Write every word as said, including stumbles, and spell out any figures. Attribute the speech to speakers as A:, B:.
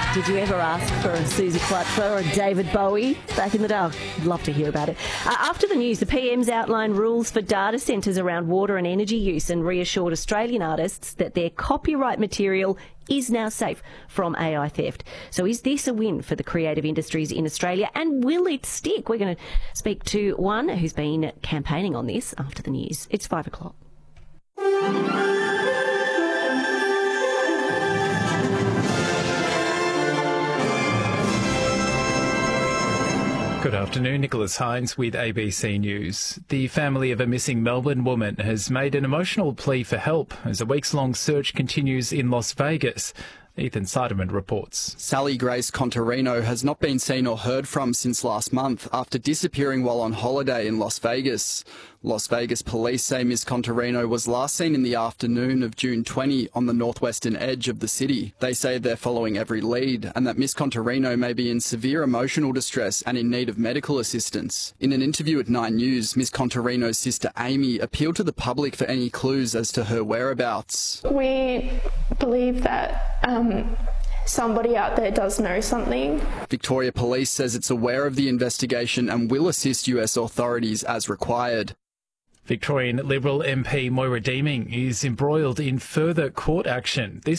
A: Did you ever ask for a Susie Quatro or a David Bowie back in the day? I'd love to hear about it. Uh, after the news, the P M's outlined rules for data centres around water and energy use and reassured Australian artists that their copyright material is now safe from A I theft. So is this a win for the creative industries in Australia, and will it stick? We're going to speak to one who's been campaigning on this after the news. It's five o'clock.
B: Good afternoon, Nicholas Hines with A B C News. The family of a missing Melbourne woman has made an emotional plea for help as a weeks-long search continues in Las Vegas. Ethan Seiderman reports.
C: Sally Grace Contarino has not been seen or heard from since last month after disappearing while on holiday in Las Vegas. Las Vegas police say Miss Contarino was last seen in the afternoon of June twentieth on the northwestern edge of the city. They say they're following every lead and that Miss Contarino may be in severe emotional distress and in need of medical assistance. In an interview at Nine News, Miss Contarino's sister Amy appealed to the public for any clues as to her whereabouts.
D: We believe that um, somebody out there does know something. Victoria
C: Police says it's aware of the investigation and will assist U S authorities as required.
B: Victorian Liberal M P Moira Deeming is embroiled in further court action. This